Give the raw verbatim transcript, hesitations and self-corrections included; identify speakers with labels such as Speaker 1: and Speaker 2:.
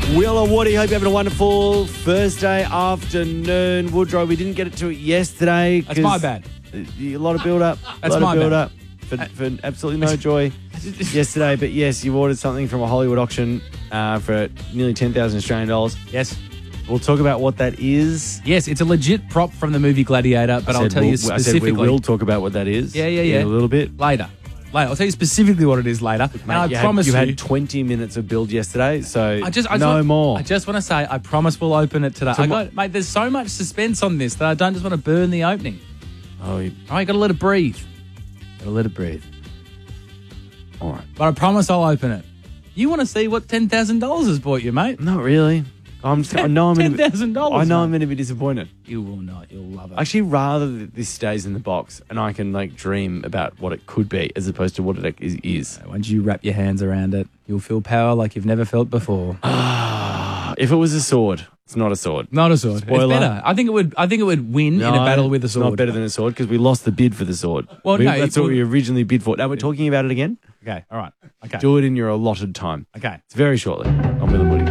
Speaker 1: Will or Woody, hope you're having a wonderful Thursday afternoon. Woodrow, we didn't get to it yesterday.
Speaker 2: That's my bad.
Speaker 1: A lot of build-up.
Speaker 2: That's
Speaker 1: a lot
Speaker 2: my
Speaker 1: of
Speaker 2: bad.
Speaker 1: build-up for, for absolutely no joy yesterday. But yes, you ordered something from a Hollywood auction uh, for nearly ten thousand Australian dollars.
Speaker 2: Yes.
Speaker 1: We'll talk about what that is.
Speaker 2: Yes, it's a legit prop from the movie Gladiator, but
Speaker 1: I
Speaker 2: I'll
Speaker 1: said
Speaker 2: tell
Speaker 1: we'll,
Speaker 2: you
Speaker 1: I said
Speaker 2: specifically.
Speaker 1: we will talk about what that is.
Speaker 2: Yeah, yeah, yeah.
Speaker 1: In a little bit.
Speaker 2: Later. Later. I'll tell you specifically what it is later.
Speaker 1: Mate,
Speaker 2: and I
Speaker 1: you
Speaker 2: promise
Speaker 1: had, you
Speaker 2: you.
Speaker 1: had twenty minutes of build yesterday, so
Speaker 2: I just, I just
Speaker 1: no
Speaker 2: want,
Speaker 1: more.
Speaker 2: I just want to say, I promise we'll open it today.
Speaker 1: So
Speaker 2: I
Speaker 1: what-
Speaker 2: got, mate, there's so much suspense on this that I don't just want to burn the opening.
Speaker 1: oh, you,
Speaker 2: All right, got to let it breathe. Got to let it breathe.
Speaker 1: all right.
Speaker 2: But I promise I'll open it. You want to see what ten thousand dollars has bought you, mate?
Speaker 1: Not really. I'm just, I know I'm
Speaker 2: ten
Speaker 1: gonna be-
Speaker 2: thousand dollars.
Speaker 1: I know I'm going to be disappointed.
Speaker 2: You will not. You'll love it.
Speaker 1: Actually, rather that this stays in the box and I can like dream about what it could be as opposed to what it is. is.
Speaker 2: Once you wrap your hands around it, you'll feel power like you've never felt before.
Speaker 1: Ah, if it was a sword, it's not a sword.
Speaker 2: Not a sword.
Speaker 1: Spoiler.
Speaker 2: It's better. I think it would. I think it would win in a battle with a
Speaker 1: it's
Speaker 2: sword.
Speaker 1: not better than a sword because we lost the bid for the sword.
Speaker 2: Well,
Speaker 1: We-
Speaker 2: no,
Speaker 1: that's
Speaker 2: it
Speaker 1: what
Speaker 2: would-
Speaker 1: we originally bid for. Now we're talking about it again.
Speaker 2: Okay. All right. Okay.
Speaker 1: Do it in your allotted time.
Speaker 2: Okay.
Speaker 1: It's very shortly. I'm Will and Woody.